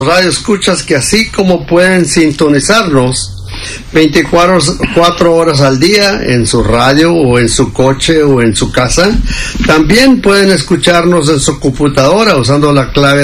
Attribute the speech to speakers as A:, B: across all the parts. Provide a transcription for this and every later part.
A: Radio escuchas que así como pueden sintonizarnos 24 horas al día en su radio o en su coche o en su casa, también pueden escucharnos en su computadora usando la clave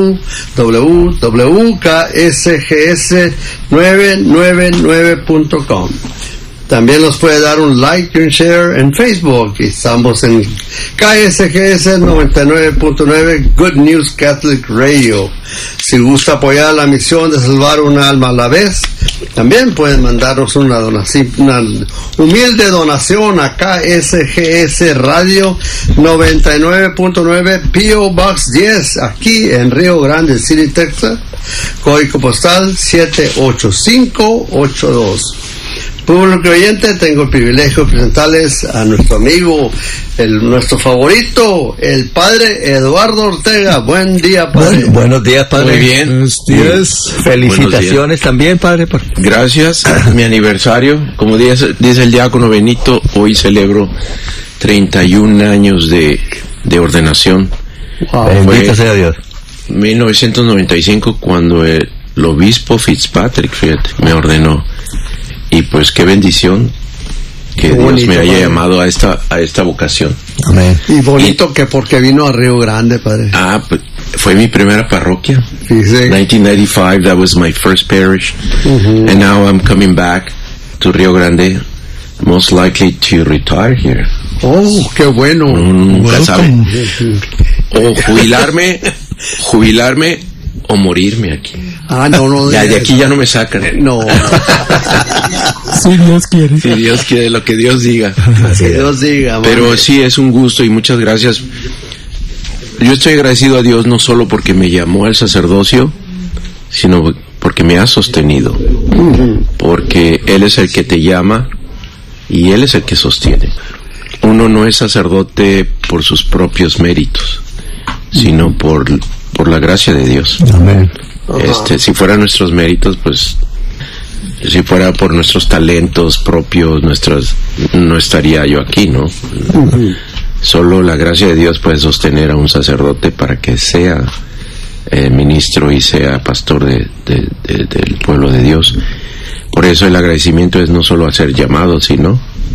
A: www.ksgs999.com. También nos puede dar un like y un share en Facebook. Estamos en KSGS 99.9 Good News Catholic Radio. Si gusta apoyar la misión de salvar una alma a la vez, también pueden mandarnos una humilde donación a KSGS Radio 99.9 P.O. Box 10, aquí en Rio Grande City, Texas, código postal 78582. Público oyente, tengo el privilegio de presentarles a nuestro amigo, nuestro favorito, el padre Eduardo Ortega. Buen día, padre.
B: Buenos días, padre.
C: Muy bien.
B: Buenos días. Felicitaciones también, padre.
C: Gracias. Mi aniversario, como dice el diácono Benito, hoy celebro 31 años de ordenación.
B: Wow. Bendito sea Dios.
C: 1995, cuando el obispo Fitzpatrick, fíjate, me ordenó. Y pues qué bendición que Dios bonito, me haya llamado a esta vocación.
A: Amén. Y bonito que porque vino a Río Grande, padre.
C: Pues fue mi primera parroquia.
A: Sí.
C: 1995, that was my first parish. And now I'm coming back to Río Grande, most likely to retire here.
A: Oh, qué bueno.
C: Nunca sabe. O jubilarme o morirme aquí.
A: No.
C: Ya, de aquí ya no me sacan.
A: No.
D: Si Dios quiere.
C: Si Dios quiere, lo que Dios diga.
A: Si Dios diga.
C: Pero
A: mami.
C: sí, es un gusto y muchas gracias. Yo estoy agradecido a Dios no solo porque me llamó al sacerdocio, sino porque me ha sostenido. Porque Él es el que te llama y Él es el que sostiene. Uno no es sacerdote por sus propios méritos, sino por la gracia de Dios.
B: Amén.
C: Si fueran nuestros méritos, pues, si fuera por nuestros talentos propios, no estaría yo aquí, ¿no? Solo la gracia de Dios puede sostener a un sacerdote para que sea ministro y sea pastor del pueblo de Dios. Por eso el agradecimiento es no solo hacer llamados, sino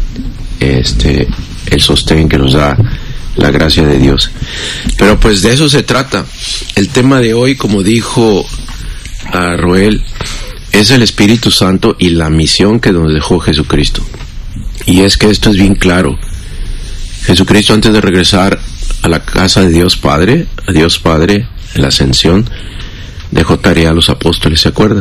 C: el sostén que nos da la gracia de Dios. Pero pues de eso se trata. El tema de hoy, como dijo a Roel, es el Espíritu Santo y la misión que nos dejó Jesucristo. Y es que esto es bien claro. Jesucristo, antes de regresar a la casa de Dios Padre, a Dios Padre en la ascensión, dejó tarea a los apóstoles, ¿se acuerdan?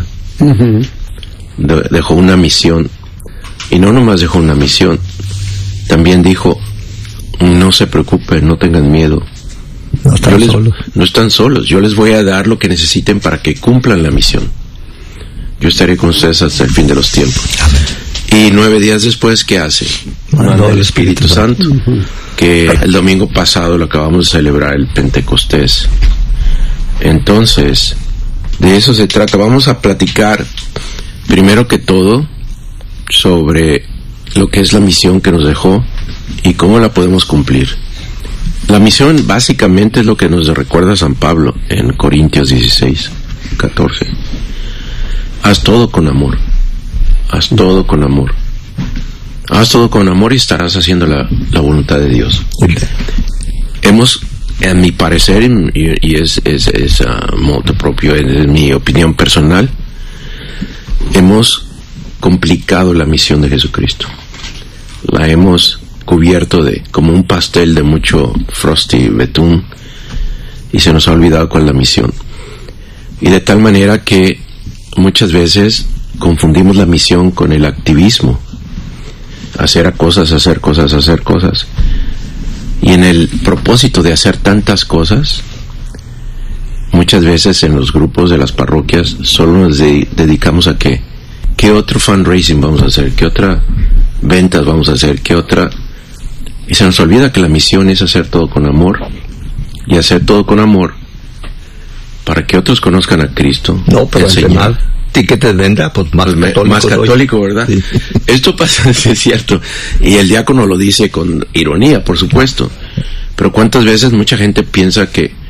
C: Dejó una misión. Y no nomás dejó una misión, también dijo: no se preocupen, no tengan miedo.
B: No están solos.
C: No están solos. Yo les voy a dar lo que necesiten para que cumplan la misión. Yo estaré con ustedes hasta el fin de los tiempos. Y 9 días después, ¿qué hace? Manda el Espíritu Santo. Que el domingo pasado lo acabamos de celebrar, el Pentecostés. Entonces, de eso se trata. Vamos a platicar, primero que todo, sobre lo que es la misión que nos dejó y cómo la podemos cumplir. La misión básicamente es lo que nos recuerda San Pablo en Corintios 16:14. Haz todo con amor. Haz todo con amor. Haz todo con amor y estarás haciendo la voluntad de Dios. Hemos, en mi parecer, y es moto propio, es mi opinión personal, hemos complicado la misión de Jesucristo. La hemos cubierto como un pastel de mucho frosty betún y se nos ha olvidado cuál es la misión. Y de tal manera que muchas veces confundimos la misión con el activismo. Hacer cosas. Y en el propósito de hacer tantas cosas, muchas veces en los grupos de las parroquias solo nos dedicamos a qué otro fundraising vamos a hacer, qué otra ventas vamos a hacer, qué otra... Y se nos olvida que la misión es hacer todo con amor. Y hacer todo con amor para que otros conozcan a Cristo.
B: No, pero más tickets venda, pues
C: más católico, ¿verdad?
B: Sí.
C: Esto pasa, es cierto. Y el diácono lo dice con ironía, por supuesto. Pero cuántas veces mucha gente piensa que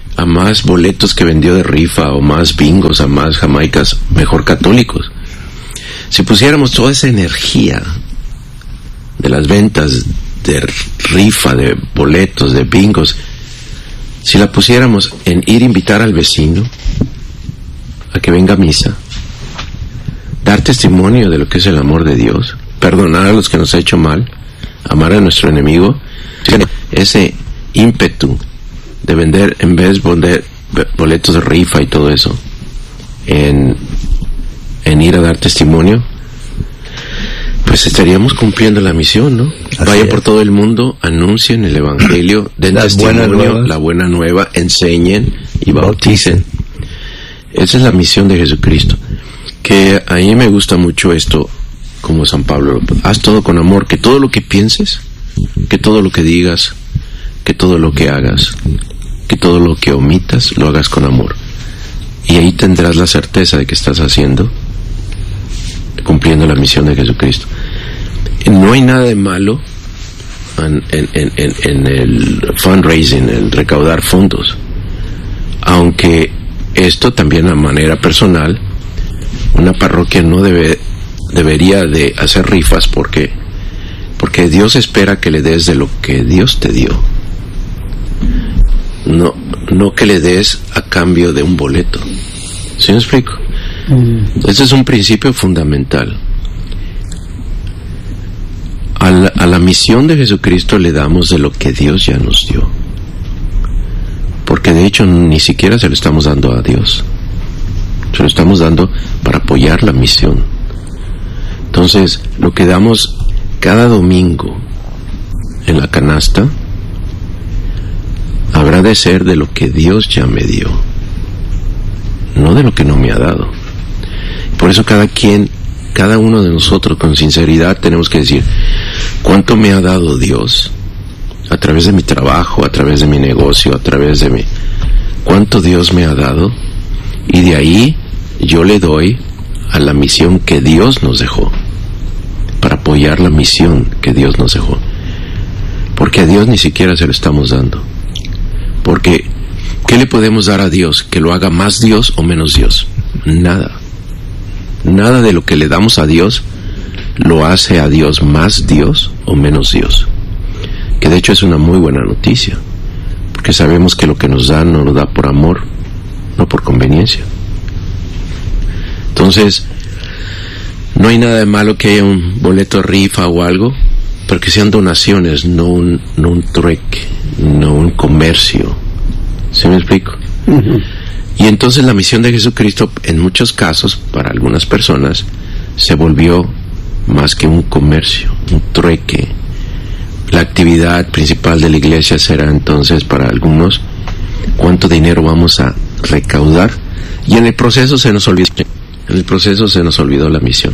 C: a más boletos que vendió de rifa, o más bingos, a más jamaicas, mejor católicos. Si pusiéramos toda esa energía de las ventas de rifa, de boletos, de bingos, si la pusiéramos en ir a invitar al vecino a que venga a misa, dar testimonio de lo que es el amor de Dios, perdonar a los que nos ha hecho mal, amar a nuestro enemigo, ese ímpetu de vender, en vez de vender boletos de rifa y todo eso, en ir a dar testimonio, pues estaríamos cumpliendo la misión, ¿no? Vayan por todo el mundo, anuncien el evangelio, den testimonio, la buena nueva, enseñen y bauticen. Esa es la misión de Jesucristo. Que a mí me gusta mucho esto, como San Pablo: haz todo con amor, que todo lo que pienses, que todo lo que digas, que todo lo que hagas, que todo lo que omitas, lo hagas con amor. Y ahí tendrás la certeza de que estás cumpliendo la misión de Jesucristo. No hay nada de malo en el fundraising, el recaudar fondos, aunque esto también a manera personal, una parroquia no debería de hacer rifas, porque Dios espera que le des de lo que Dios te dio, no que le des a cambio de un boleto. ¿Sí me explico? Ese es un principio fundamental. A la misión de Jesucristo le damos de lo que Dios ya nos dio, porque de hecho ni siquiera se lo estamos dando a Dios, se lo estamos dando para apoyar la misión. Entonces, lo que damos cada domingo en la canasta habrá de ser de lo que Dios ya me dio, no de lo que no me ha dado. Por eso cada uno de nosotros con sinceridad tenemos que decir: ¿cuánto me ha dado Dios? A través de mi trabajo, a través de mi negocio, a través de ¿cuánto Dios me ha dado? Y de ahí yo le doy a la misión que Dios nos dejó, para apoyar la misión que Dios nos dejó. Porque a Dios ni siquiera se lo estamos dando. Porque ¿qué le podemos dar a Dios? ¿Que lo haga más Dios o menos Dios? Nada. Nada de lo que le damos a Dios lo hace a Dios más Dios o menos Dios. Que de hecho es una muy buena noticia, porque sabemos que lo que nos da no nos da por amor, no por conveniencia. Entonces, no hay nada de malo que haya un boleto de rifa o algo, pero que sean donaciones, no un trueque, no un comercio. ¿Sí me explico? Y entonces la misión de Jesucristo, en muchos casos, para algunas personas, se volvió más que un comercio, un trueque. La actividad principal de la iglesia será entonces para algunos cuánto dinero vamos a recaudar, y en el proceso se nos olvidó la misión.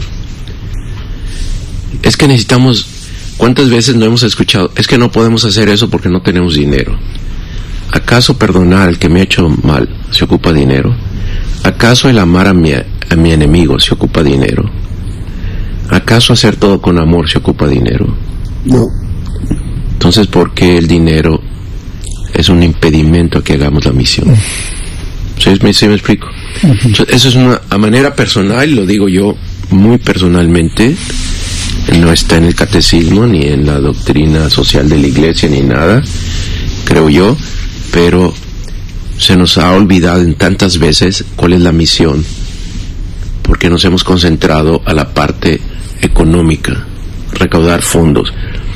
C: Es que necesitamos, ¿cuántas veces no hemos escuchado? Es que no podemos hacer eso porque no tenemos dinero. ¿Acaso perdonar al que me ha hecho mal se ocupa dinero? ¿Acaso el amar a mi enemigo se ocupa dinero? ¿Acaso hacer todo con amor se ocupa dinero?
A: No.
C: Entonces, ¿por qué el dinero es un impedimento a que hagamos la misión? ¿Sí me explico? Eso es una manera personal, lo digo yo muy personalmente. No está en el catecismo, ni en la doctrina social de la iglesia, ni nada, creo yo, pero se nos ha olvidado en tantas veces cuál es la misión, porque nos hemos concentrado a la parte económica, recaudar fondos.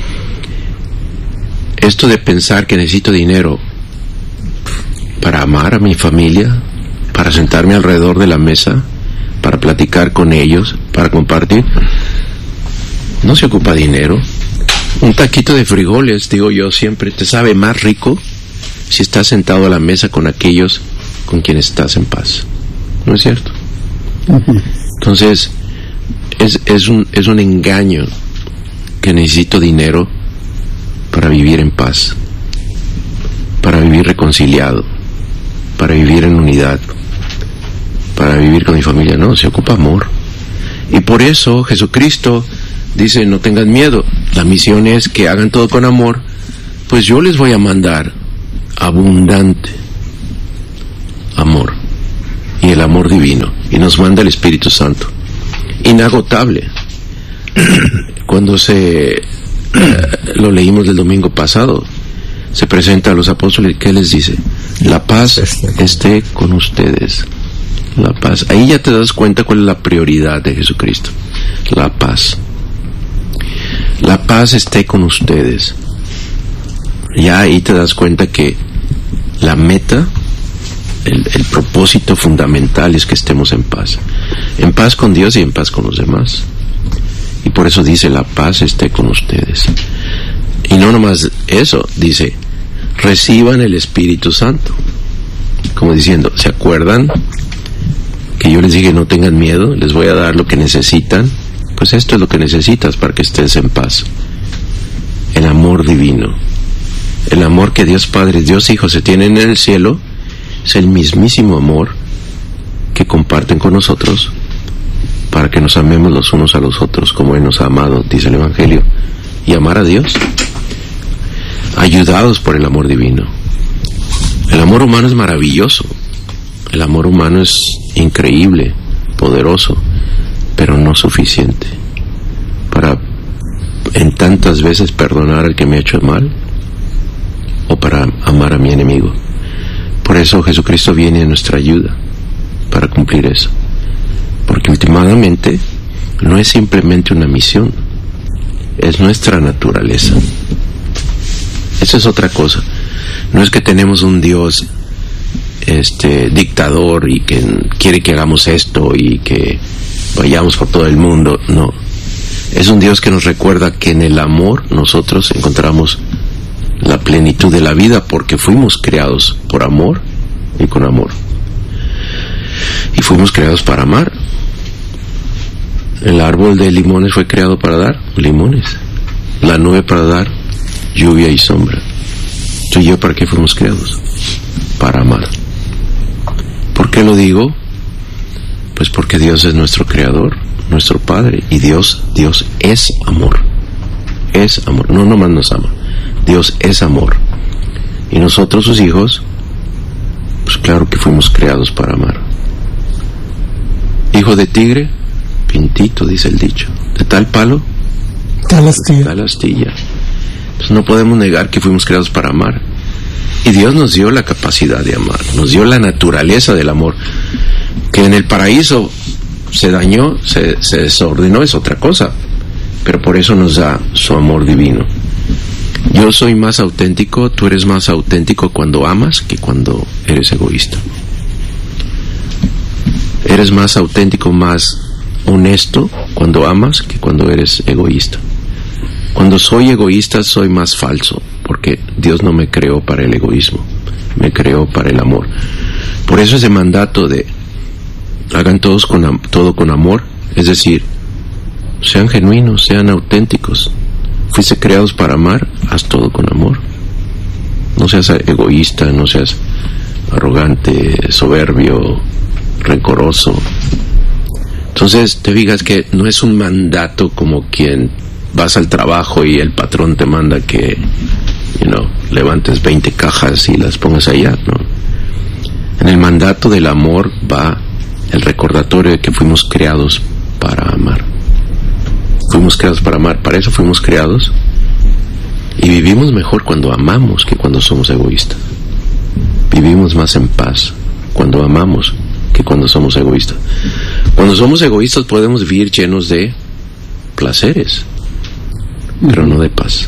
C: Esto de pensar que necesito dinero para amar a mi familia, para sentarme alrededor de la mesa, para platicar con ellos, para compartir, no se ocupa dinero. Un taquito de frijoles, digo yo siempre, te sabe más rico si estás sentado a la mesa con aquellos con quienes estás en paz. ¿No es cierto? Entonces, es un engaño que necesito dinero para vivir en paz, para vivir reconciliado, para vivir en unidad, para vivir con mi familia. No, se ocupa amor. Y por eso Jesucristo dice: no tengan miedo, la misión es que hagan todo con amor, pues yo les voy a mandar abundante. amor divino, y nos manda el Espíritu Santo, inagotable. Cuando lo leímos del domingo pasado, se presenta a los apóstoles, ¿qué les dice? La paz esté con ustedes. La paz. Ahí ya te das cuenta cuál es la prioridad de Jesucristo. La paz. La paz esté con ustedes. Ya ahí te das cuenta que la meta, el propósito fundamental es que estemos en paz con Dios y en paz con los demás. Y por eso dice, la paz esté con ustedes. Y no nomás eso, dice, reciban el Espíritu Santo. Como diciendo, ¿se acuerdan que yo les dije no tengan miedo? Les voy a dar lo que necesitan. Pues esto es lo que necesitas para que estés en paz. El amor divino. El amor que Dios Padre, Dios Hijo se tienen en el cielo, es el mismísimo amor que comparten con nosotros para que nos amemos los unos a los otros como Él nos ha amado, dice el Evangelio, y amar a Dios, ayudados por el amor divino. El amor humano es maravilloso, el amor humano es increíble, poderoso, pero no suficiente para en tantas veces perdonar al que me ha hecho mal o para amar a mi enemigo. Por eso Jesucristo viene a nuestra ayuda para cumplir eso, porque últimamente no es simplemente una misión, es nuestra naturaleza. Esa es otra cosa. No es que tenemos un Dios dictador y que quiere que hagamos esto y que vayamos por todo el mundo. No, es un Dios que nos recuerda que en el amor nosotros encontramos la plenitud de la vida, porque fuimos creados por amor y con amor, y fuimos creados para amar. El árbol de limones fue creado para dar limones, la nube para dar lluvia y sombra. Tú y yo, ¿para qué fuimos creados? Para amar. ¿Por qué lo digo? Pues porque Dios es nuestro creador, nuestro Padre, y Dios es amor. Es amor, no nomás nos ama. Dios es amor. Y nosotros, sus hijos, pues claro que fuimos creados para amar. Hijo de tigre, pintito, dice el dicho. De tal palo,
D: tal astilla.
C: Tal astilla. Entonces no podemos negar que fuimos creados para amar. Y Dios nos dio la capacidad de amar, nos dio la naturaleza del amor. Que en el paraíso se dañó, se desordenó, es otra cosa, pero por eso nos da su amor divino. Yo soy más auténtico, tú eres más auténtico cuando amas que cuando eres egoísta. Eres más auténtico, más honesto cuando amas que cuando eres egoísta. Cuando soy egoísta soy más falso, porque Dios no me creó para el egoísmo, me creó para el amor. Por eso ese mandato de hagan todo con amor, es decir, sean genuinos, sean auténticos. Fuiste creados para amar, haz todo con amor. No seas egoísta, no seas arrogante, soberbio, rencoroso. Entonces te fijas que no es un mandato como quien vas al trabajo y el patrón te manda que levantes 20 cajas y las pongas allá, ¿no? En el mandato del amor va el recordatorio de que fuimos creados para amar. Fuimos creados para amar, para eso fuimos creados, y vivimos mejor cuando amamos que cuando somos egoístas. Vivimos más en paz cuando amamos que cuando somos egoístas. Cuando somos egoístas podemos vivir llenos de placeres, pero no de paz.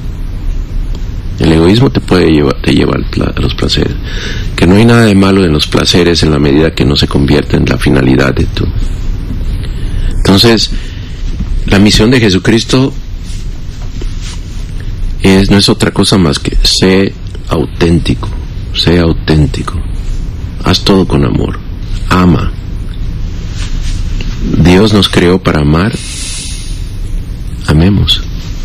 C: El egoísmo te lleva a los placeres, que no hay nada de malo en los placeres en la medida que no se convierte en la finalidad de tú. Entonces, la misión de Jesucristo no es otra cosa más que sé auténtico, haz todo con amor, ama. Dios nos creó para amar, amemos.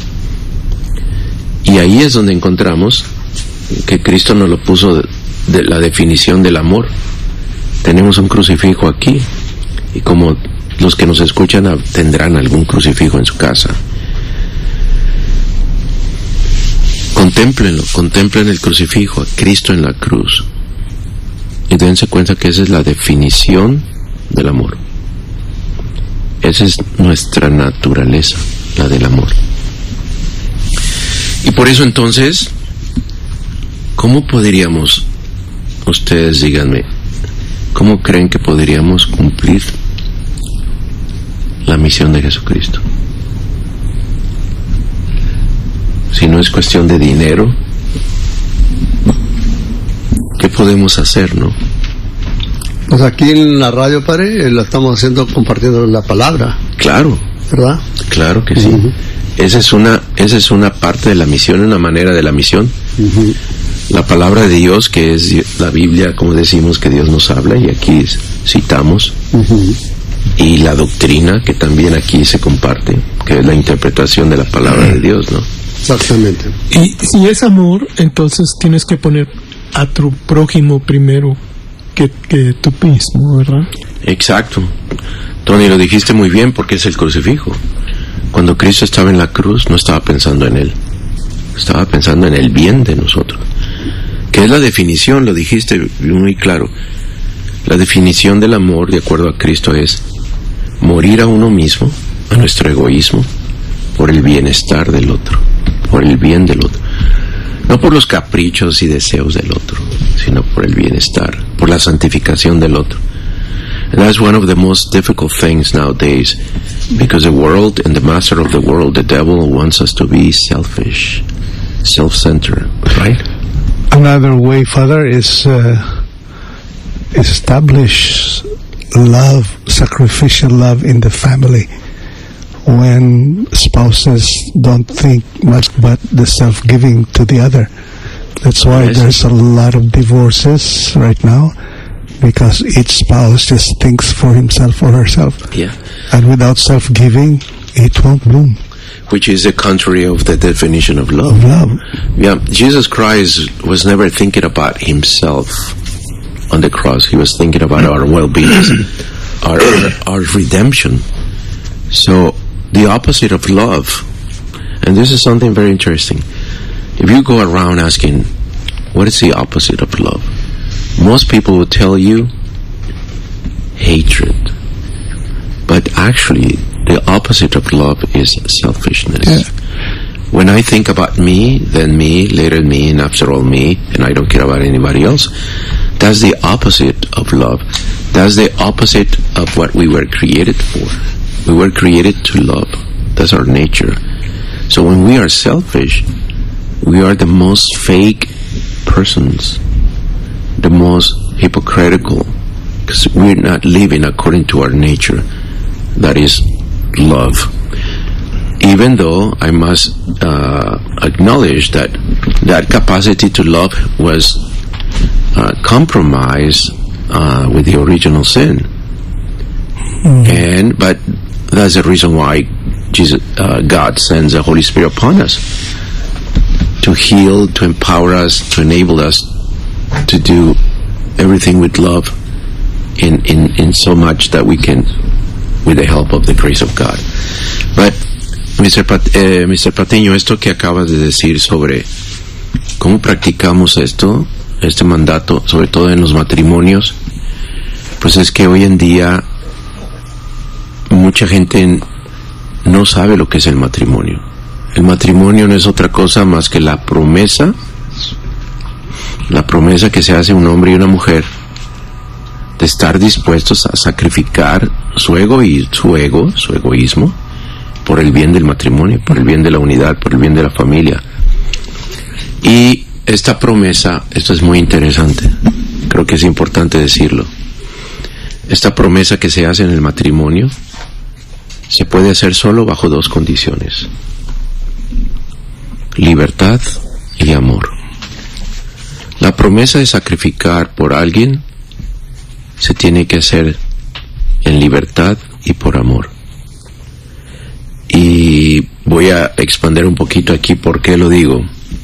C: Y ahí es donde encontramos que Cristo nos lo puso de la definición del amor. Tenemos un crucifijo aquí, y como los que nos escuchan tendrán algún crucifijo en su casa, contemplen el crucifijo, a Cristo en la cruz, y dense cuenta que esa es la definición del amor. Esa es nuestra naturaleza, la del amor. Y por eso entonces, ¿cómo podríamos, ustedes díganme, cómo creen que podríamos cumplir la misión de Jesucristo? Si no es cuestión de dinero, ¿qué podemos hacer, no?
A: Pues aquí en la radio, padre, lo estamos haciendo compartiendo la palabra.
C: Claro.
A: ¿Verdad?
C: Claro que sí. Uh-huh. Esa es una parte de la misión, una manera de la misión. Uh-huh. La palabra de Dios, que es la Biblia, como decimos, que Dios nos habla, y aquí citamos. Uh-huh. Y la doctrina, que también aquí se comparte, que es la interpretación de la palabra de Dios, ¿no?
A: Exactamente.
D: Y si es amor, entonces tienes que poner a tu prójimo primero que tú mismo, ¿verdad?
C: Exacto. Tony, lo dijiste muy bien, porque es el crucifijo. Cuando Cristo estaba en la cruz, no estaba pensando en Él. Estaba pensando en el bien de nosotros. Que es la definición, lo dijiste muy claro. La definición del amor, de acuerdo a Cristo, es morir a uno mismo, a nuestro egoísmo, por el bienestar del otro, por el bien del otro. No por los caprichos y deseos del otro, sino por el bienestar, por la santificación del otro. And that's one of the most difficult things nowadays, because the world and the master of the world, the devil, wants us to be selfish, self-centered, right?
E: Another way, Father, is establish love, sacrificial love in the family. When spouses don't think much but the self-giving to the other. That's why there's a lot of divorces right now, because each spouse just thinks for himself or herself.
C: Yeah.
E: And without self-giving, it won't bloom.
C: Which is the contrary of the definition of love.
E: Of love.
C: Yeah, Jesus Christ was never thinking about himself on the cross. He was thinking about our well-being, our redemption. So, the opposite of love, and this is something very interesting. If you go around asking, what is the opposite of love? Most people will tell you hatred. But actually, the opposite of love is selfishness. Yeah. When I think about me, then me, later me, and after all me, and I don't care about anybody else, that's the opposite of love. That's the opposite of what we were created for. We were created to love. That's our nature. So when we are selfish, we are the most fake persons, the most hypocritical, because we're not living according to our nature, that is love. Even though I must acknowledge that that capacity to love was compromised with the original sin. But that's the reason why God sends the Holy Spirit upon us, to heal, to empower us, to enable us to do everything with love in so much that we can, with the help of the grace of God. But Mr. Patiño, esto que acabas de decir sobre cómo practicamos este mandato, sobre todo en los matrimonios, pues es que hoy en día mucha gente no sabe lo que es el matrimonio. El matrimonio no es otra cosa más que la promesa que se hace un hombre y una mujer de estar dispuestos a sacrificar su egoísmo, por el bien del matrimonio, por el bien de la unidad, por el bien de la familia. Y esta promesa, esto es muy interesante, creo que es importante decirlo. Esta promesa que se hace en el matrimonio se puede hacer solo bajo dos condiciones: libertad y amor. La promesa de sacrificar por alguien se tiene que hacer en libertad y por amor. Y voy a expandir un poquito aquí por qué lo digo.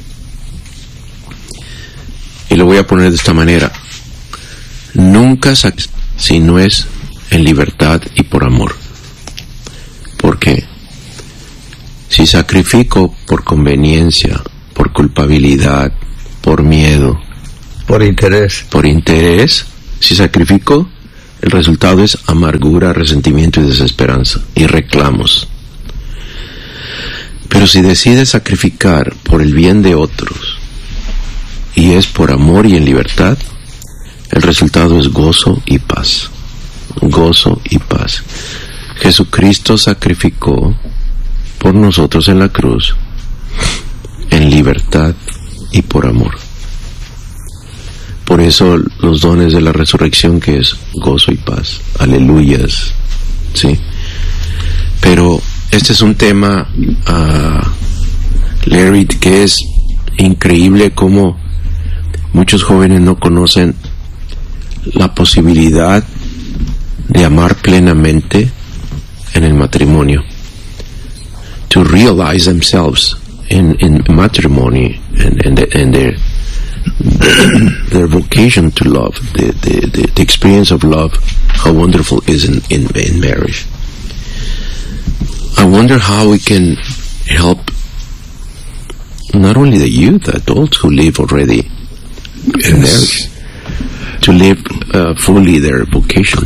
C: Y lo voy a poner de esta manera: nunca si no es en libertad y por amor. ¿Por qué? Si sacrifico por conveniencia, por culpabilidad, por miedo,
B: por interés,
C: si sacrifico el resultado es amargura, resentimiento y desesperanza y reclamos. Pero si decides sacrificar por el bien de otros y es por amor y en libertad, el resultado es gozo y paz. Gozo y paz. Jesucristo sacrificó por nosotros en la cruz en libertad y por amor. Por eso los dones de la resurrección, que es gozo y paz. Aleluyas. ¿Sí? Pero este es un tema, Larry, que es increíble cómo muchos jóvenes no conocen la posibilidad de amar plenamente en el matrimonio. To realize themselves in matrimony and their vocation to love, the experience of love, how wonderful is in marriage. I wonder how we can help not only the youth, adults who live already in marriage, to live fully their vocation.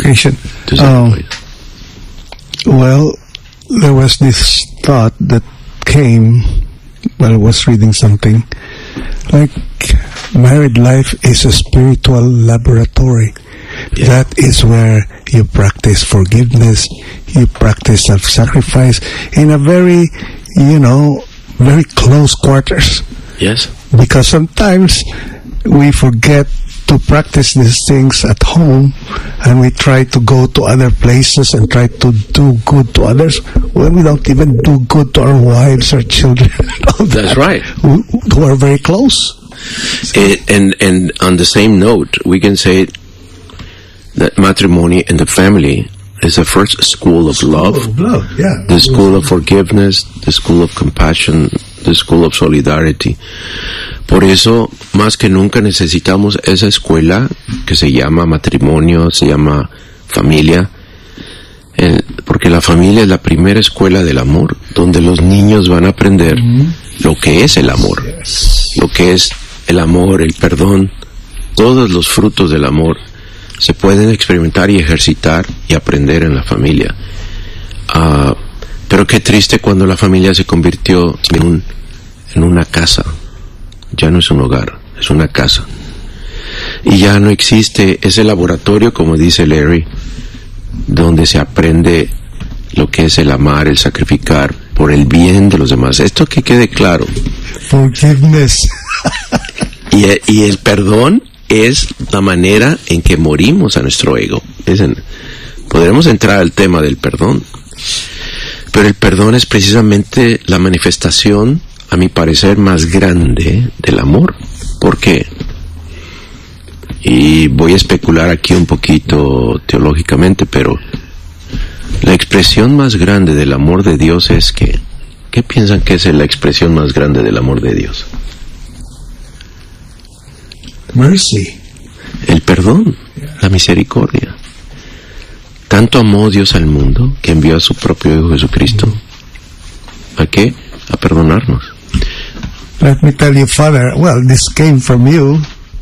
E: Well, there was this thought that came while I was reading something, like married life is a spiritual laboratory. Yeah. That is where you practice forgiveness, you practice self-sacrifice in a very, very close quarters.
C: Yes.
E: Because sometimes we forget to practice these things at home, and we try to go to other places and try to do good to others when we don't even do good to our wives or children.
C: That's right.
E: Who are very close.
C: And on the same note, we can say that matrimony and the family is the first school of love.
E: Yeah.
C: The school of forgiveness, the school of compassion, the school of solidarity. Por eso, más que nunca necesitamos esa escuela que se llama matrimonio, se llama familia, porque la familia es la primera escuela del amor, donde los niños van a aprender lo que es el amor, lo que es el amor, el perdón. Todos los frutos del amor se pueden experimentar y ejercitar y aprender en la familia. Pero qué triste cuando la familia se convirtió en una casa. Ya no es un hogar, es una casa. Y ya no existe ese laboratorio, como dice Larry, donde se aprende lo que es el amar, el sacrificar por el bien de los demás. Esto que quede claro.
E: Forgiveness.
C: Y el perdón es la manera en que morimos a nuestro ego. Podremos entrar al tema del perdón, pero el perdón es precisamente la manifestación, a mi parecer, más grande del amor. ¿Por qué? Y voy a especular aquí un poquito teológicamente, pero la expresión más grande del amor de Dios es que, ¿qué piensan que es la expresión más grande del amor de Dios?
E: Mercy.
C: El perdón, la misericordia. Tanto amó Dios al mundo que envió a su propio Hijo Jesucristo. ¿A qué? A perdonarnos.
E: Let me tell you, Father, well, this came from you.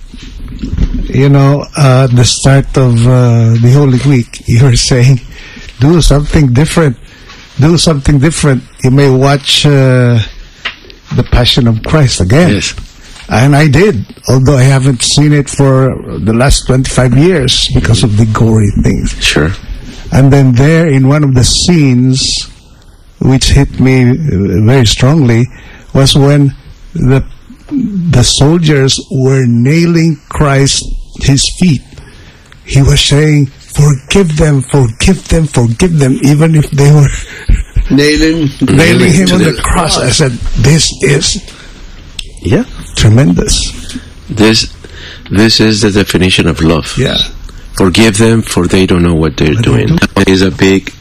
E: The start of the Holy Week, you were saying, do something different. Do something different. You may watch The Passion of Christ again.
C: Yes.
E: And I did, although I haven't seen it for the last 25 years because of the gory things.
C: Sure.
E: And then there, in one of the scenes, which hit me very strongly, was when the soldiers were nailing Christ his feet. He was saying, forgive them, forgive them, forgive them, even if they were
A: nailing
E: him on the cross. I said, this is tremendous.
C: This is the definition of love.
E: Yeah.
C: Forgive them, for they don't know what they're doing. It is a big,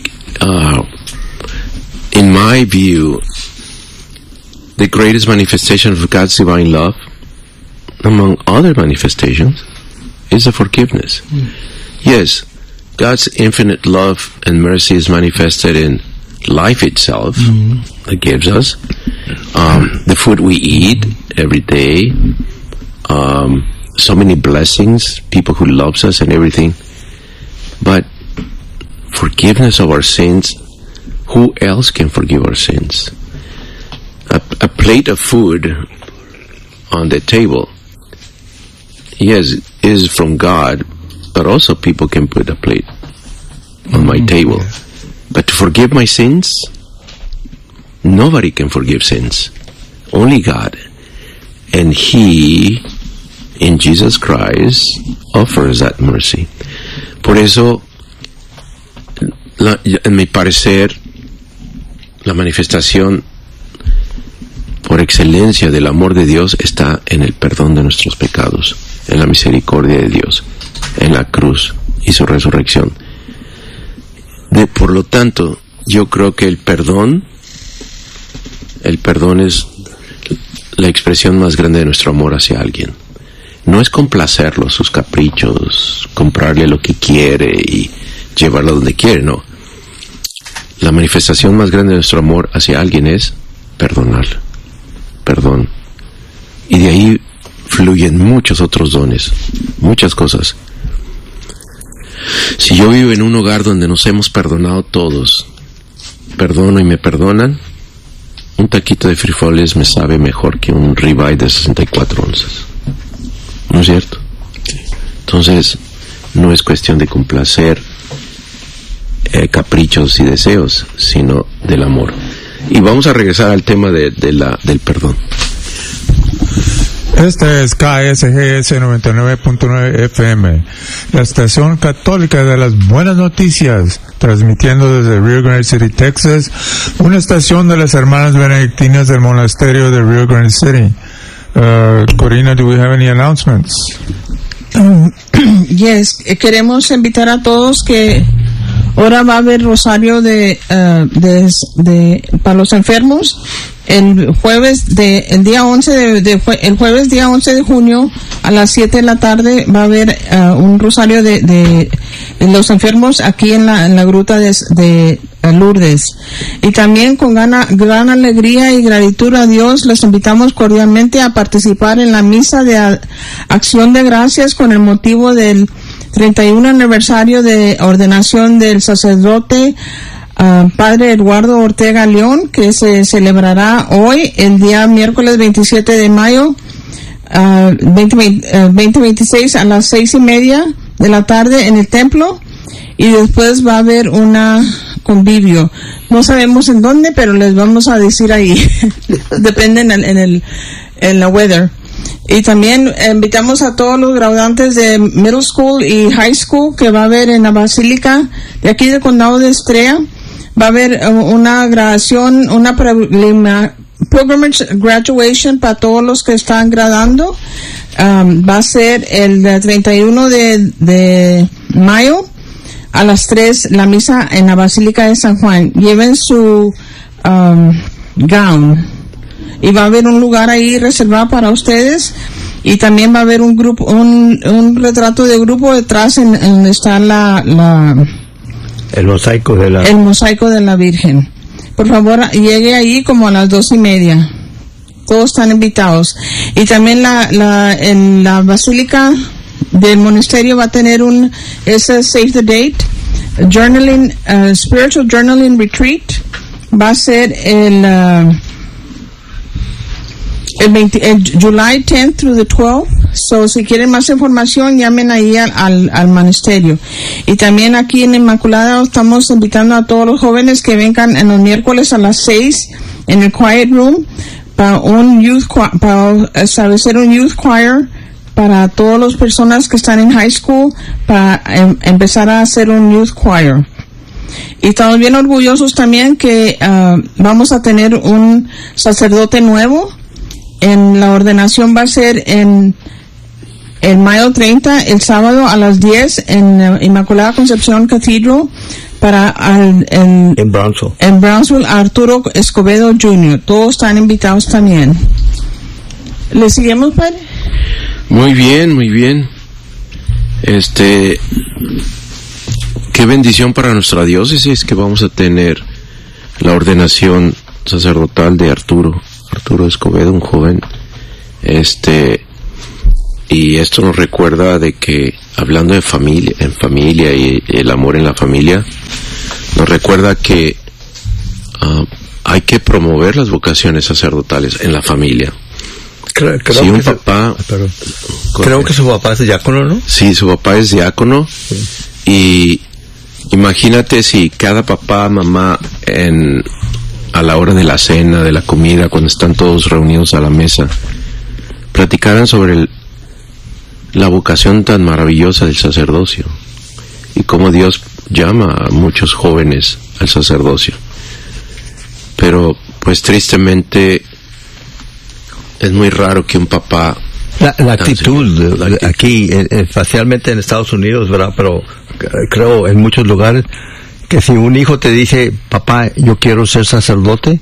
C: in my view, the greatest manifestation of God's divine love, among other manifestations, is the forgiveness. Yes, God's infinite love and mercy is manifested in life itself, that gives us the food we eat every day, so many blessings, people who loves us and everything. But forgiveness of our sins, who else can forgive our sins? A plate of food on the table, yes, is from God, but also people can put a plate on my table. But to forgive my sins, nobody can forgive sins. Only God. And He, in Jesus Christ, offers that mercy. Por eso, en mi parecer, la manifestación por excelencia del amor de Dios está en el perdón de nuestros pecados, en la misericordia de Dios, en la cruz y su resurrección. Por lo tanto, yo creo que el perdón es la expresión más grande de nuestro amor hacia alguien. No es complacerlo, sus caprichos, comprarle lo que quiere y llevarlo donde quiere, no. La manifestación más grande de nuestro amor hacia alguien es perdonarlo. Perdón. Y de ahí fluyen muchos otros dones, muchas cosas. Si yo vivo en un hogar donde nos hemos perdonado todos, perdono y me perdonan, un taquito de frijoles me sabe mejor que un ribeye de 64 onzas. ¿No es cierto? Entonces, no es cuestión de complacer caprichos y deseos, sino del amor. Y vamos a regresar al tema del perdón.
F: Este es KSGS 99.9 FM, la estación católica de las buenas noticias, transmitiendo desde Rio Grande City, Texas, una estación de las hermanas benedictinas del monasterio de Rio Grande City. Corina, do we have any announcements?
G: Yes, queremos invitar a todos que ahora va a haber rosario para los enfermos. El jueves día 11 de junio a las 7 de la tarde va a haber un rosario de los enfermos aquí en la gruta de Lourdes. Y también con gran alegría y gratitud a Dios les invitamos cordialmente a participar en la misa de acción de gracias con el motivo del 31 aniversario de ordenación del sacerdote Padre Eduardo Ortega León, que se celebrará hoy, el día miércoles 27 de mayo 2026 a las 6:30 de la tarde en el templo, y después va a haber una convivio. No sabemos en dónde, pero les vamos a decir ahí. Depende en la weather. Y también invitamos a todos los graduantes de middle school y high school que va a haber en la basílica de aquí del condado de Estrella. Va a haber una graduación, una pilgrimage graduation para todos los que están graduando. Va a ser el 31 de mayo a las 3, la misa en la Basílica de San Juan. Lleven su gown. Y va a haber un lugar ahí reservado para ustedes. Y también va a haber un grupo, un retrato de grupo detrás en donde está
B: el mosaico de la
G: Virgen. Por favor, llegue ahí como a las 2:30. Todos están invitados. Y también en la Basílica del Monasterio va a tener ese Save the Date, journaling, Spiritual Journaling Retreat. Va a ser el July 10th through the 12th. So, si quieren más información, llamen ahí al monasterio. Y también aquí en Inmaculada estamos invitando a todos los jóvenes que vengan en los miércoles a las 6 en el Quiet Room para establecer un youth choir para todas las personas que están en high school, para empezar a hacer un youth choir. Y estamos bien orgullosos también que vamos a tener un sacerdote nuevo. En la ordenación va a ser en el mayo 30, el sábado a las 10 en Inmaculada Concepción Cathedral en Brownsville, Arturo Escobedo Jr. Todos están invitados también. ¿Le seguimos, padre?
C: Muy bien, muy bien. Qué bendición para nuestra diócesis que vamos a tener la ordenación sacerdotal de Arturo Escobedo, un joven Y esto nos recuerda de que, hablando de familia, en familia y el amor en la familia, nos recuerda que hay que promover las vocaciones sacerdotales en la familia.
H: Creo
C: si un papá...
H: Creo que su papá es diácono, ¿no?
C: Sí, su papá es diácono. Sí. Y imagínate si cada papá, mamá, a la hora de la cena, de la comida, cuando están todos reunidos a la mesa, platicaran sobre la vocación tan maravillosa del sacerdocio y cómo Dios llama a muchos jóvenes al sacerdocio. Pero pues tristemente es muy raro que un papá...
H: La actitud aquí, especialmente en Estados Unidos, ¿verdad? Pero creo en muchos lugares, que si un hijo te dice, papá, yo quiero ser sacerdote,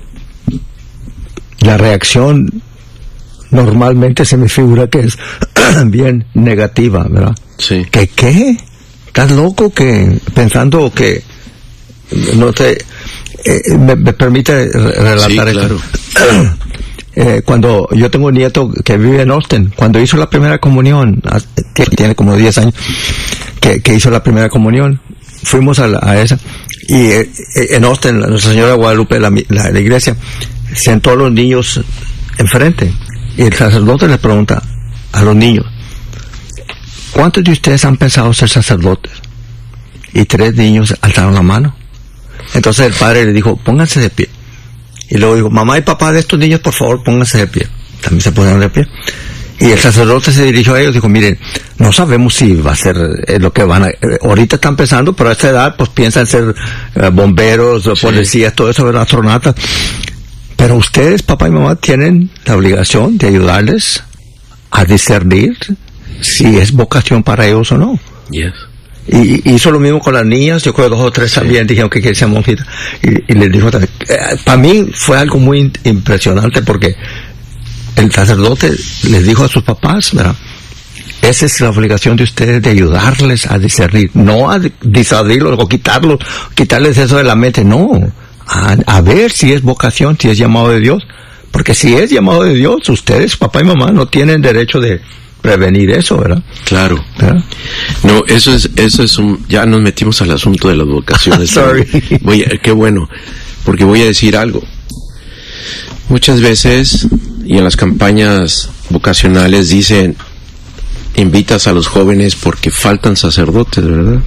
H: la reacción normalmente se me figura que es bien negativa, ¿verdad?
C: Sí.
H: ¿Qué? ¿Estás loco? Pensando que no te... me permite relatar, sí,
C: claro.
H: Cuando yo tengo un nieto que vive en Austin, cuando hizo la primera comunión, tiene como 10 años, que hizo la primera comunión, fuimos a esa, y en Austin, Nuestra Señora de Guadalupe, la iglesia, sentó a los niños enfrente, y el sacerdote les pregunta a los niños, ¿cuántos de ustedes han pensado ser sacerdotes? Y 3 niños alzaron la mano. Entonces el padre le dijo, pónganse de pie. Y luego dijo, mamá y papá de estos niños, por favor, pónganse de pie. También se pusieron de pie. Y el sacerdote se dirigió a ellos y dijo, miren, no sabemos si va a ser lo que van a... ahorita están pensando, pero a esta edad, pues piensan ser bomberos, sí, policías, todo eso, astronautas. Pero ustedes, papá y mamá, tienen la obligación de ayudarles a discernir si es vocación para ellos o no.
C: Yes.
H: Y hizo lo mismo con las niñas, yo creo que 2 o 3 también dijeron que querían ser monjitas. Y les dijo también, para mí fue algo muy impresionante porque el sacerdote les dijo a sus papás, ¿verdad? Esa es la obligación de ustedes, de ayudarles a discernir, no a disuadirlos o quitarles eso de la mente, no, a ver si es vocación, si es llamado de Dios, porque si es llamado de Dios, ustedes, papá y mamá, no tienen derecho de prevenir eso, ¿verdad?
C: Claro.
H: ¿verdad?
C: No, eso es ya nos metimos al asunto de las vocaciones.
H: Sorry.
C: Qué bueno, porque voy a decir algo. Muchas veces, y en las campañas vocacionales dicen, invitas a los jóvenes porque faltan sacerdotes, ¿verdad?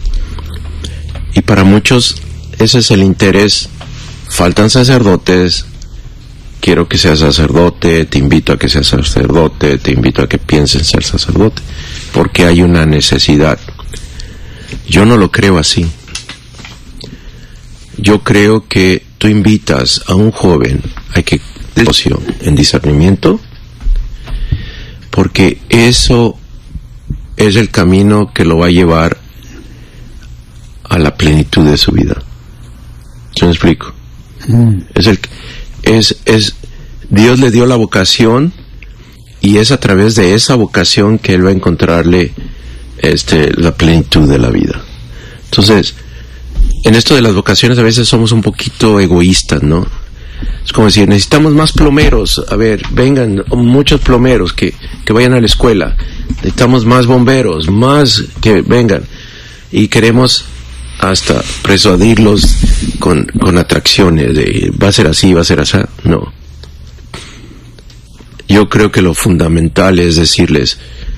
C: Y para muchos ese es el interés. Faltan sacerdotes, quiero que seas sacerdote, te invito a que seas sacerdote, te invito a que pienses en ser sacerdote, porque hay una necesidad. Yo no lo creo así. Yo creo que tú invitas a un joven a que devoción en discernimiento, porque eso es el camino que lo va a llevar a la plenitud de su vida. ¿Sí me explico? Dios le dio la vocación y es a través de esa vocación que él va a encontrarle la plenitud de la vida. Entonces, en esto de las vocaciones a veces somos un poquito egoístas, ¿no? Es como decir, necesitamos más plomeros, a ver, vengan muchos plomeros que vayan a la escuela, necesitamos más bomberos, más que vengan, y queremos hasta persuadirlos con atracciones de va a ser así, va a ser así. No. Yo creo que lo fundamental es decirles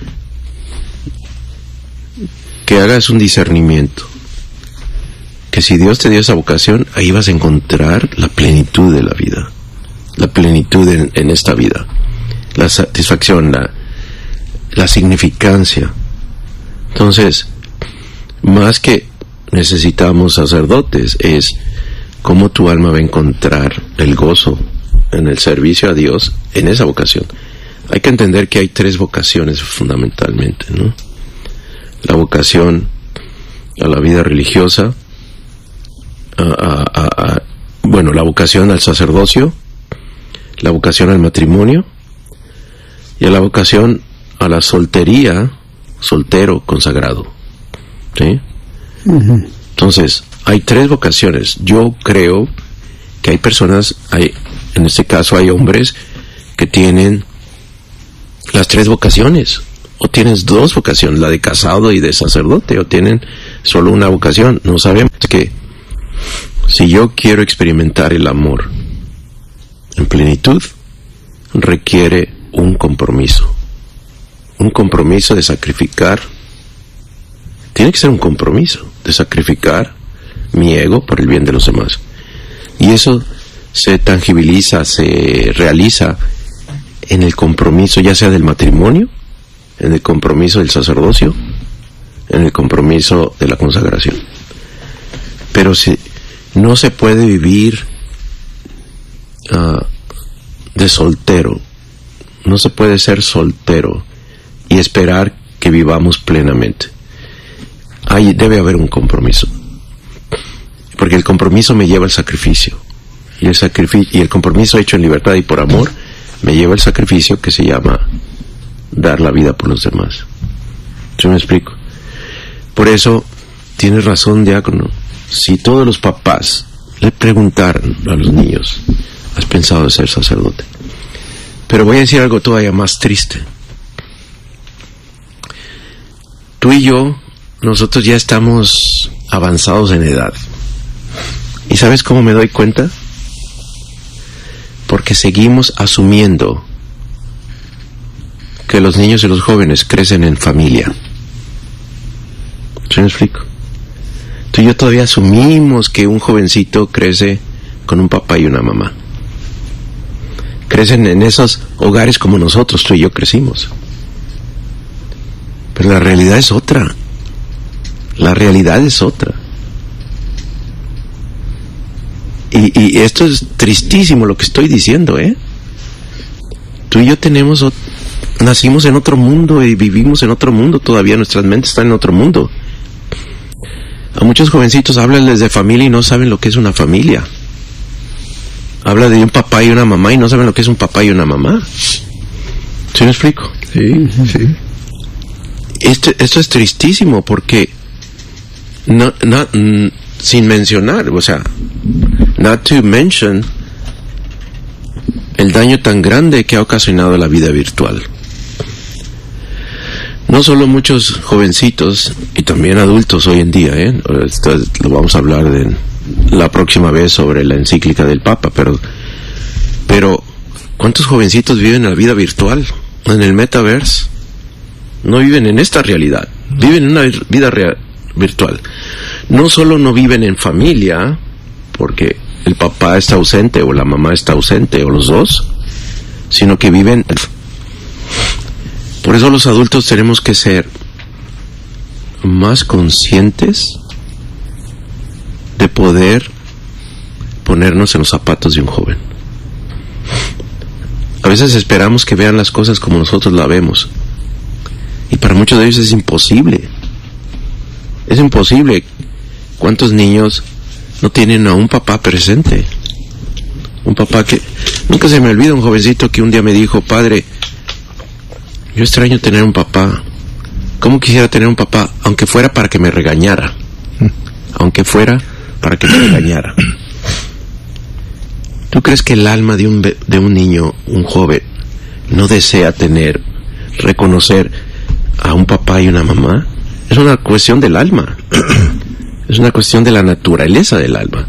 C: que hagas un discernimiento, que si Dios te dio esa vocación, ahí vas a encontrar la plenitud de la vida, la plenitud en esta vida, la satisfacción, la significancia. Entonces, más que necesitamos sacerdotes, es cómo tu alma va a encontrar el gozo en el servicio a Dios en esa vocación. Hay que entender que hay 3 vocaciones fundamentalmente, ¿no? La vocación a la vida religiosa, la vocación al sacerdocio, la vocación al matrimonio y la vocación a la soltería, soltero consagrado, ¿sí? Uh-huh. Entonces, hay 3 vocaciones. Yo creo que hay personas, en este caso hay hombres que tienen las 3 vocaciones, o tienes 2 vocaciones, la de casado y de sacerdote, o tienen solo una vocación. No sabemos que si yo quiero experimentar el amor en plenitud, requiere un compromiso de sacrificar. Tiene que ser un compromiso de sacrificar mi ego por el bien de los demás, y eso se tangibiliza, se realiza en el compromiso, ya sea del matrimonio, en el compromiso del sacerdocio, en el compromiso de la consagración. Pero si no se puede vivir de soltero, no se puede ser soltero y esperar que vivamos plenamente. Ahí debe haber un compromiso, porque el compromiso me lleva al sacrificio, y el compromiso hecho en libertad y por amor me lleva al sacrificio que se llama dar la vida por los demás. ¿Yo me explico? Por eso tienes razón, diácono. Si todos los papás le preguntaran a los niños, ¿has pensado en ser sacerdote? Pero voy a decir algo todavía más triste. Tú y yo, nosotros ya estamos avanzados en edad. ¿Y sabes cómo me doy cuenta? Porque seguimos asumiendo que los niños y los jóvenes crecen en familia. ¿Sí me explico? Tú y yo todavía asumimos que un jovencito crece con un papá y una mamá. Crecen en esos hogares como nosotros, tú y yo crecimos. Pero la realidad es otra. La realidad es otra. Y esto es tristísimo lo que estoy diciendo, ¿eh? Tú y yo nacimos en otro mundo y vivimos en otro mundo todavía, nuestras mentes están en otro mundo. A muchos jovencitos háblales de familia y no saben lo que es una familia. Habla de un papá y una mamá y no saben lo que es un papá y una mamá. ¿Sí me explico?
A: Sí, sí.
C: Esto es tristísimo porque sin mencionar, o sea, not to mention el daño tan grande que ha ocasionado la vida virtual. No solo muchos jovencitos y también adultos hoy en día, esto lo vamos a hablar la próxima vez sobre la encíclica del Papa, pero ¿cuántos jovencitos viven la vida virtual, en el metaverse? No viven en esta realidad, viven en una vida virtual. No solo no viven en familia, porque el papá está ausente o la mamá está ausente o los dos, sino que viven. Por eso los adultos tenemos que ser más conscientes de poder ponernos en los zapatos de un joven. A veces esperamos que vean las cosas como nosotros la vemos, y para muchos de ellos es imposible. Es imposible. ¿Cuántos niños no tienen a un papá presente? Un papá que... Nunca se me olvida un jovencito que un día me dijo: padre, yo extraño tener un papá. ¿Cómo quisiera tener un papá? Aunque fuera para que me regañara. Aunque fuera para que me regañara. ¿Tú crees que el alma de un niño, un joven, no desea reconocer a un papá y una mamá? Es una cuestión del alma. Es una cuestión de la naturaleza del alma.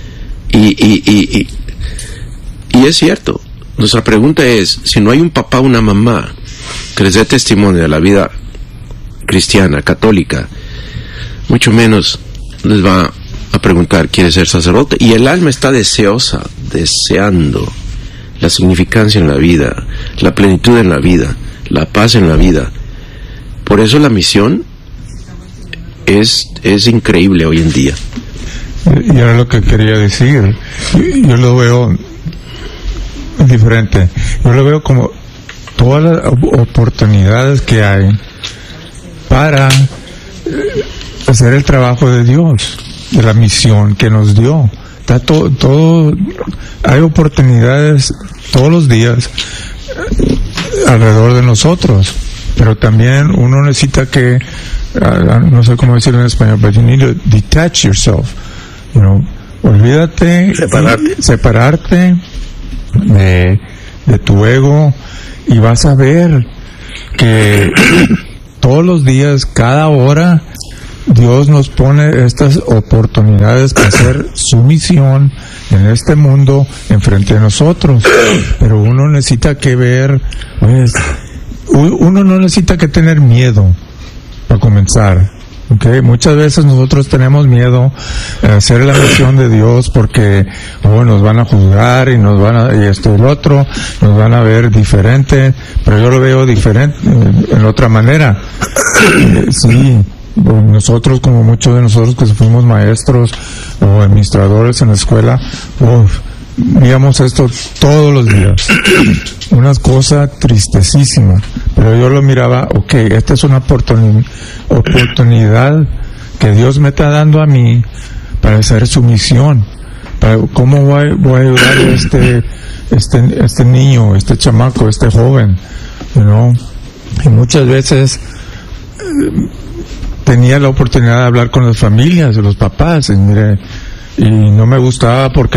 C: Y es cierto. Nuestra pregunta es: si no hay un papá o una mamá que les dé testimonio de la vida cristiana, católica, mucho menos les va a preguntar: ¿quiere ser sacerdote? Y el alma está deseando la significancia en la vida, la plenitud en la vida, la paz en la vida. Por eso la misión es increíble hoy en día.
F: Y ahora lo que quería decir, yo lo veo diferente. Yo lo veo como todas las oportunidades que hay para hacer el trabajo de Dios, de la misión que nos dio. Está todo, hay oportunidades todos los días alrededor de nosotros, pero también uno necesita que, no sé cómo decirlo en español, but you need to detach yourself, olvídate, separarte de tu ego, y vas a ver que todos los días, cada hora, Dios nos pone estas oportunidades para hacer su misión en este mundo enfrente de nosotros. Pero uno necesita que ver, pues, uno no necesita que tener miedo para comenzar. Okay. Muchas veces nosotros tenemos miedo a hacer la misión de Dios porque nos van a juzgar y y esto y lo otro, nos van a ver diferente, pero yo lo veo diferente, en otra manera. Sí, nosotros, como muchos de nosotros que fuimos maestros o administradores en la escuela, veíamos esto todos los días. Una cosa tristecísima, pero yo lo miraba, esta es una oportunidad que Dios me está dando a mí para hacer su misión. ¿Cómo voy a ayudar a este niño, este chamaco, este joven? Y muchas veces tenía la oportunidad de hablar con las familias, los papás, y no me gustaba porque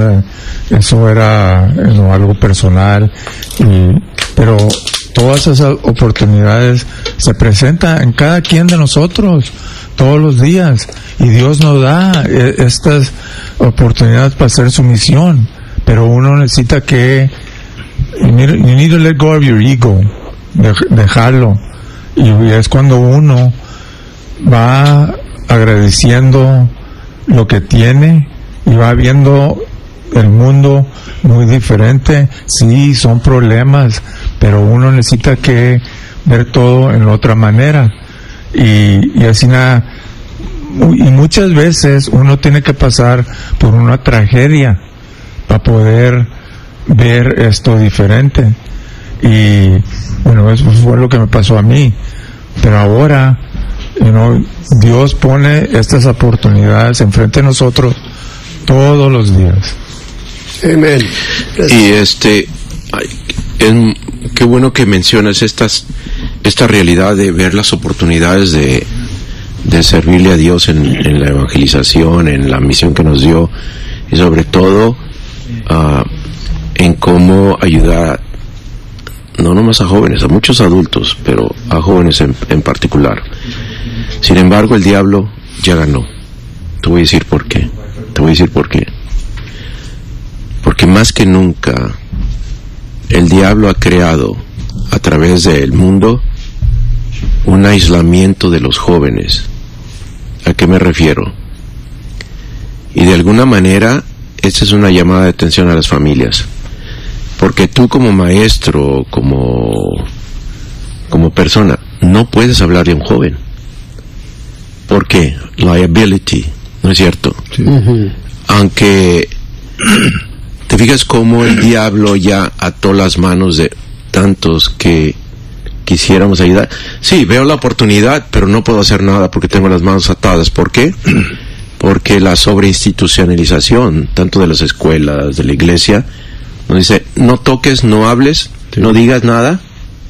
F: eso era algo personal, pero todas esas oportunidades se presentan en cada quien de nosotros todos los días, y Dios nos da estas oportunidades para hacer su misión, pero uno necesita que you need to let go of your ego, dejarlo, y es cuando uno va agradeciendo lo que tiene y va viendo el mundo muy diferente. Sí, son problemas, pero uno necesita que ver todo en otra manera, y así nada. Y muchas veces uno tiene que pasar por una tragedia para poder ver esto diferente, y eso fue lo que me pasó a mí, pero ahora Dios pone estas oportunidades enfrente de nosotros todos los días.
A: Amén.
C: Y qué bueno que mencionas esta realidad de ver las oportunidades de servirle a Dios en la evangelización, en la misión que nos dio, y sobre todo en cómo ayudar no nomás a jóvenes, a muchos adultos, pero a jóvenes en particular. Sin embargo, el diablo ya ganó. Te voy a decir por qué. Porque más que nunca el diablo ha creado a través del mundo un aislamiento de los jóvenes. ¿A qué me refiero? Y de alguna manera esta es una llamada de atención a las familias, porque tú como maestro, como persona, no puedes hablar de un joven. ¿Por qué? Liability, ¿no es cierto? Sí. Aunque te fijas cómo el diablo ya ató las manos de tantos que quisiéramos ayudar. Sí, veo la oportunidad, pero no puedo hacer nada porque tengo las manos atadas. ¿Por qué? Porque la sobreinstitucionalización, tanto de las escuelas, de la iglesia, nos dice, no toques, no hables, sí, no digas nada,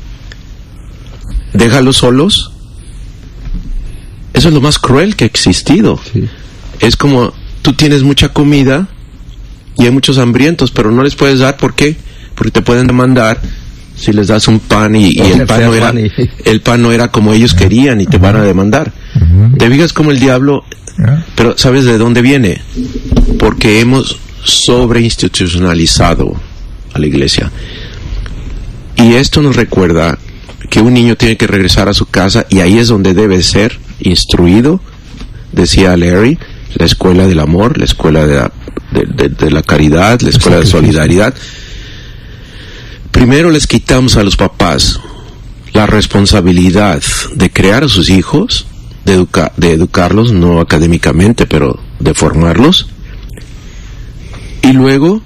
C: déjalos solos. Eso es lo más cruel que ha existido. Sí. Es como, tú tienes mucha comida y hay muchos hambrientos, pero no les puedes dar. ¿Por qué? Porque te pueden demandar si les das un pan y el pan no era como ellos querían, y te van a demandar. Te fijas como el diablo, pero ¿sabes de dónde viene? Porque hemos sobreinstitucionalizado a la iglesia. Y esto nos recuerda que un niño tiene que regresar a su casa, y ahí es donde debe ser instruido, decía Larry, la escuela del amor, la escuela de la caridad, la escuela de solidaridad. Primero les quitamos a los papás la responsabilidad de crear a sus hijos, de educarlos, no académicamente, pero de formarlos. Y luego,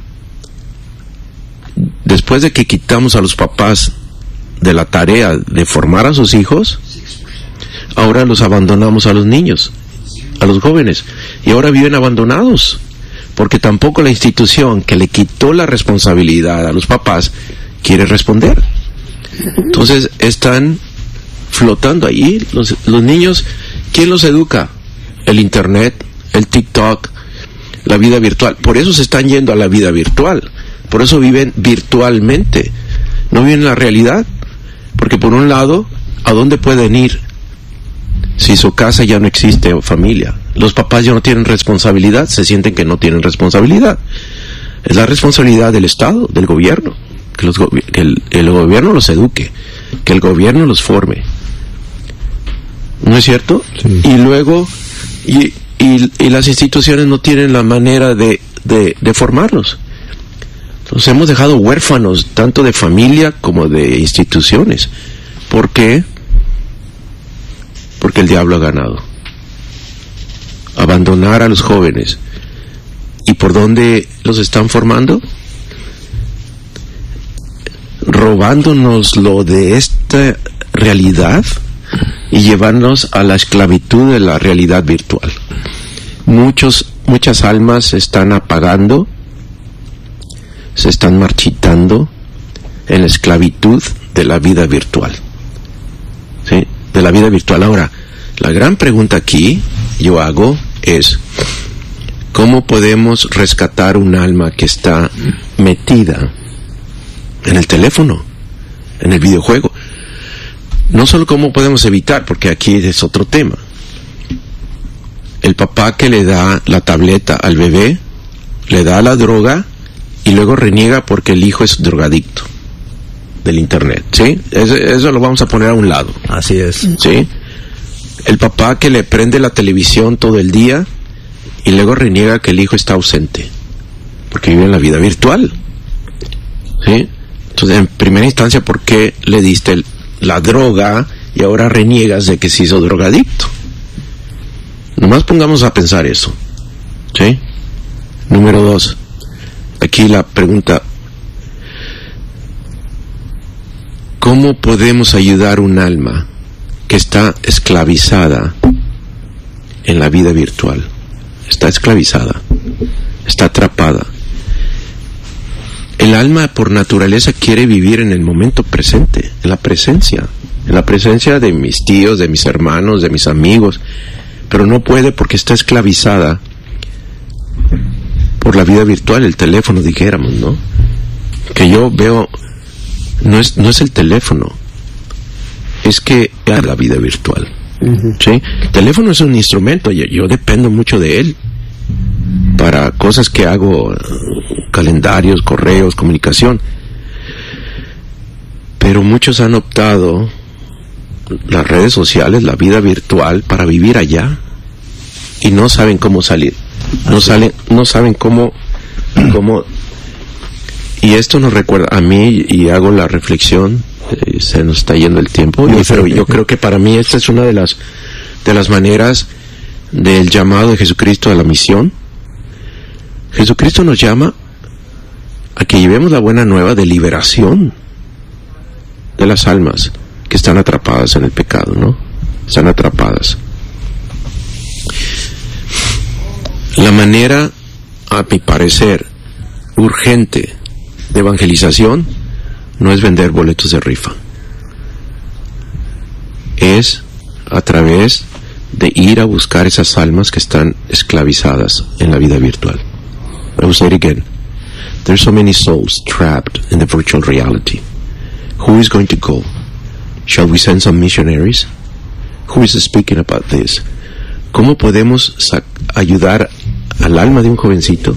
C: después de que quitamos a los papás de la tarea de formar a sus hijos, ahora los abandonamos a los niños, a los jóvenes, y ahora viven abandonados, porque tampoco la institución que le quitó la responsabilidad a los papás quiere responder. Entonces están flotando ahí los niños. ¿Quién los educa? El internet, el TikTok, la vida virtual. Por eso se están yendo a la vida virtual, por eso viven virtualmente, no viven la realidad, Porque por un lado, ¿a dónde pueden ir si su casa ya no existe o familia? Los papás ya no tienen responsabilidad, se sienten que no tienen responsabilidad. Es la responsabilidad del Estado, del gobierno, que el gobierno los eduque, que el gobierno los forme. ¿No es cierto? Sí. Y luego, y las instituciones no tienen la manera de formarlos. Entonces hemos dejado huérfanos tanto de familia como de instituciones. ¿Por qué? Porque el diablo ha ganado. Abandonar a los jóvenes. ¿Y por dónde los están formando? Robándonos lo de esta realidad y llevarnos a la esclavitud de la realidad virtual. Muchas almas se están apagando, se están marchitando en la esclavitud de la vida virtual. ¿Sí? De la vida virtual. Ahora, la gran pregunta aquí yo hago es, ¿cómo podemos rescatar un alma que está metida en el teléfono, en el videojuego? No solo cómo podemos evitar, porque aquí es otro tema. El papá que le da la tableta al bebé, le da la droga y luego reniega porque el hijo es drogadicto del internet, ¿sí? Eso lo vamos a poner a un lado.
H: Así es.
C: ¿Sí? El papá que le prende la televisión todo el día y luego reniega que el hijo está ausente porque vive en la vida virtual, ¿sí? Entonces, en primera instancia, ¿por qué le diste la droga y ahora reniegas de que se hizo drogadicto? Nomás pongamos a pensar eso, ¿sí? Número 2, aquí la pregunta: ¿cómo podemos ayudar un alma que está esclavizada en la vida virtual? Está esclavizada, está atrapada. El alma por naturaleza quiere vivir en el momento presente, en la presencia de mis tíos, de mis hermanos, de mis amigos, pero no puede porque está esclavizada por la vida virtual, el teléfono, dijéramos, ¿no? Que yo veo, no es el teléfono, es que es la vida virtual. ¿Sí? El teléfono es un instrumento, yo dependo mucho de él para cosas que hago, calendarios, correos, comunicación, pero muchos han optado las redes sociales, la vida virtual, para vivir allá y no saben cómo salir, no saben cómo, y esto nos recuerda a mí, y hago la reflexión. Se nos está yendo el tiempo, pero yo creo que para mí esta es una de las maneras del llamado de Jesucristo a la misión. Jesucristo nos llama a que llevemos la buena nueva de liberación de las almas que están atrapadas en el pecado, ¿no? Están atrapadas. La manera, a mi parecer, urgente de evangelización no es vender boletos de rifa, es a través de ir a buscar esas almas que están esclavizadas en la vida virtual. I will say it again. There's so many souls trapped in the virtual reality. Who is going to go? Shall we send some missionaries? Who is speaking about this? ¿Cómo podemos ayudar al alma de un jovencito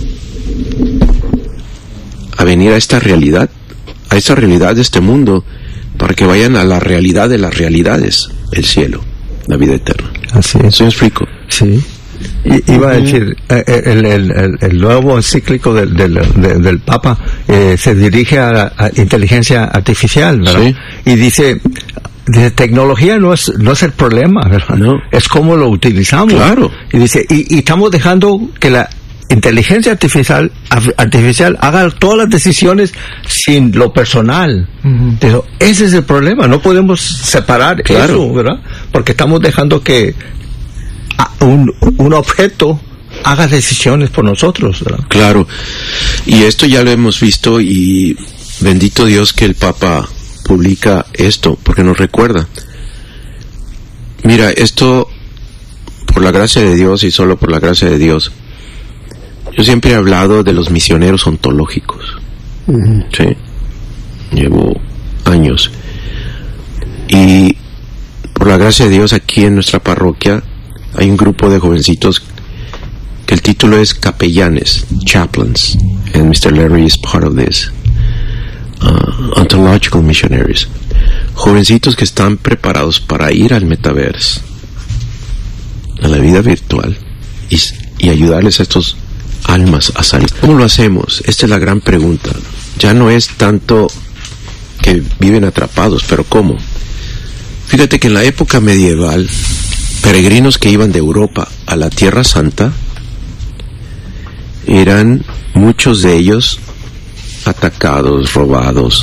C: a venir a esta realidad de este mundo, para que vayan a la realidad de las realidades, el cielo, la vida eterna?
H: Así es.
C: ¿Sí me explico?
H: Sí. Iba a decir, el nuevo encíclico del Papa se dirige a inteligencia artificial, ¿verdad? Sí. Y dice, tecnología no es el problema, ¿verdad? No. Es cómo lo utilizamos. Claro. Y dice, y estamos dejando que la inteligencia artificial haga todas las decisiones sin lo personal. Pero ese es el problema, no podemos separar eso, ¿verdad? Porque estamos dejando que un objeto haga decisiones por nosotros, ¿verdad? Claro,
C: y esto ya lo hemos visto, y bendito Dios que el Papa publica esto, porque nos recuerda. Mira, esto, por la gracia de Dios y solo por la gracia de Dios, yo siempre he hablado de los misioneros ontológicos. Sí, llevo años. Y por la gracia de Dios, aquí en nuestra parroquia hay un grupo de jovencitos que el título es Capellanes, Chaplains, and Mr. Larry is part of this. Ontological Missionaries. Jovencitos que están preparados para ir al metaverso, a la vida virtual, y ayudarles a estos almas a salir. ¿Cómo lo hacemos? Esta es la gran pregunta. Ya no es tanto que viven atrapados, pero ¿cómo? Fíjate que en la época medieval, peregrinos que iban de Europa a la Tierra Santa, eran muchos de ellos atacados, robados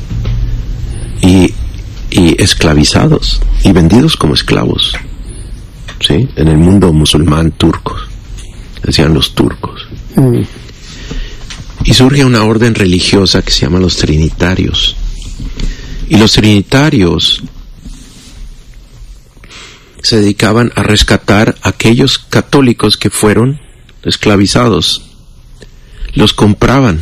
C: y esclavizados y vendidos como esclavos, ¿sí? En el mundo musulmán turcos, decían los turcos. Y surge una orden religiosa que se llama los trinitarios. Y los trinitarios se dedicaban a rescatar a aquellos católicos que fueron esclavizados. Los compraban,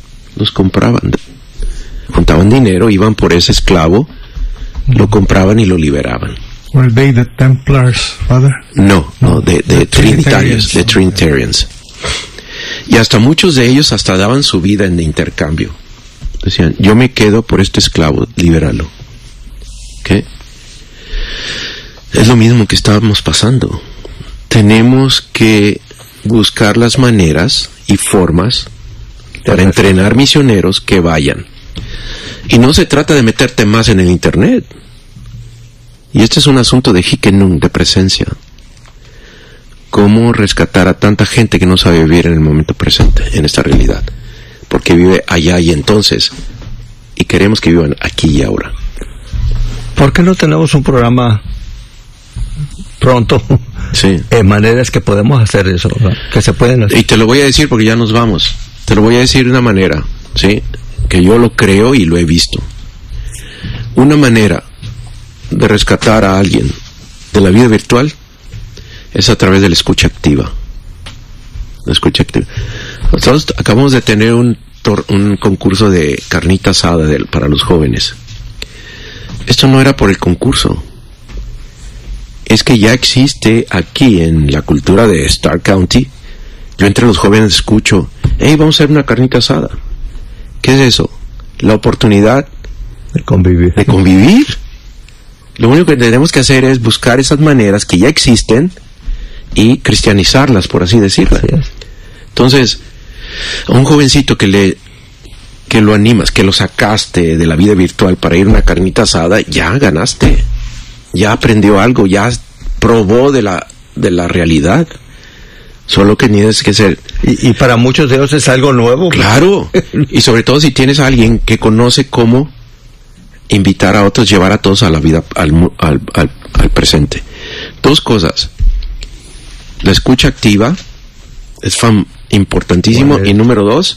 C: juntaban dinero, iban por ese esclavo, lo compraban y lo liberaban.
E: Were they the Templars, Father?
C: No, de Trinitarios, de Trinitarians. Y hasta muchos de ellos hasta daban su vida en intercambio. Decían, yo me quedo por este esclavo, libéralo. ¿Qué? Es lo mismo que estábamos pasando. Tenemos que buscar las maneras y formas para entrenar misioneros que vayan. Y no se trata de meterte más en el internet. Y este es un asunto de Hikenung, de presencia. Cómo rescatar a tanta gente que no sabe vivir en el momento presente, en esta realidad, porque vive allá y entonces, y queremos que vivan aquí y ahora.
H: ¿Por qué no tenemos un programa pronto?
C: Sí.
H: Maneras que podemos hacer eso, ¿no? Que se pueden hacer.
C: Y te lo voy a decir porque ya nos vamos. Te lo voy a decir de una manera, ¿sí? Que yo lo creo y lo he visto. Una manera de rescatar a alguien de la vida virtual es a través de la escucha activa. La escucha activa. Nosotros acabamos de tener un concurso de carnita asada para los jóvenes. Esto no era por el concurso. Es que ya existe aquí en la cultura de Stark County. Yo entre los jóvenes escucho, hey, vamos a hacer una carnita asada. ¿Qué es eso? La oportunidad
H: de convivir.
C: De convivir. Lo único que tenemos que hacer es buscar esas maneras que ya existen y cristianizarlas, por así decirlo.
H: Así es.
C: Entonces, a un jovencito que lo animas, que lo sacaste de la vida virtual para ir a una carnita asada, ya ganaste. Ya aprendió algo, ya probó de la realidad. Solo que tienes que ser...
H: Y para muchos de ellos es algo nuevo.
C: Claro. Y sobre todo si tienes a alguien que conoce cómo invitar a otros, llevar a todos a la vida, al presente. Dos cosas. La escucha activa es importantísimo. Bueno, y número dos,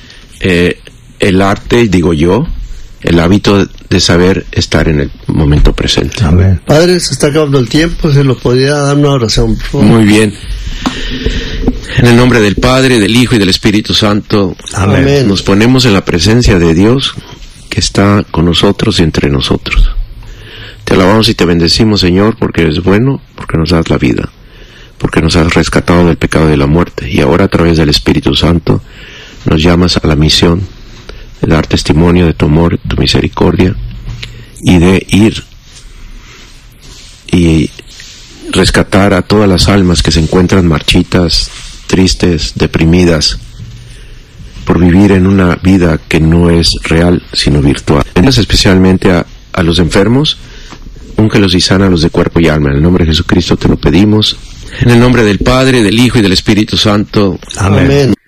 C: el arte, digo yo, el hábito de saber estar en el momento presente.
H: Amén.
A: Padre, se está acabando el tiempo, se lo podría dar una oración, por favor.
C: Muy bien. En el nombre del Padre, del Hijo y del Espíritu Santo.
A: Amén.
C: Nos ponemos en la presencia de Dios que está con nosotros y entre nosotros. Te alabamos y te bendecimos, Señor, porque eres bueno, porque nos das la vida, porque nos has rescatado del pecado y de la muerte, y ahora a través del Espíritu Santo nos llamas a la misión de dar testimonio de tu amor, tu misericordia, y de ir y rescatar a todas las almas que se encuentran marchitas, tristes, deprimidas, por vivir en una vida que no es real, sino virtual. Bendice especialmente a los enfermos, úngelos y sánalos de cuerpo y alma. En el nombre de Jesucristo te lo pedimos. En el nombre del Padre, del Hijo y del Espíritu Santo.
H: Amén.